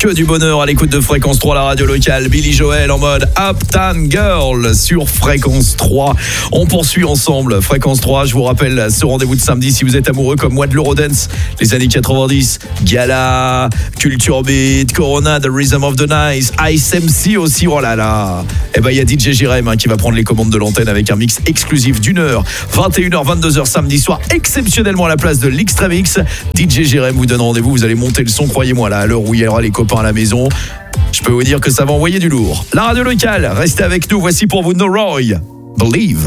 Que du bonheur à l'écoute de Fréquence 3, la radio locale. Billy Joel en mode Uptown Girl sur Fréquence 3. On poursuit ensemble Fréquence 3. Je vous rappelle ce rendez-vous de samedi si vous êtes amoureux comme moi de l'Eurodance, les années 90, Gala, Culture Beat, Corona, The Rhythm of the Night, Ice MC aussi. Oh là là. Et ben il y a DJ Jérém qui va prendre les commandes de l'antenne avec un mix exclusif d'une heure, 21h, 22h samedi soir, exceptionnellement à la place de l'Extramix. DJ Jérém vous donne rendez-vous. Vous allez monter le son, croyez-moi, là, à l'heure où il y aura les copains à la maison. Je peux vous dire que ça va envoyer du lourd. La radio locale, restez avec nous. Voici pour vous No Roy, Believe.